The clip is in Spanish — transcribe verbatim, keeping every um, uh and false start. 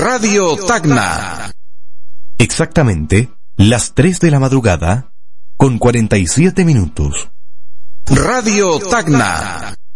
Radio Tacna. Exactamente las tres de la madrugada con cuarenta y siete minutos. Radio Tacna.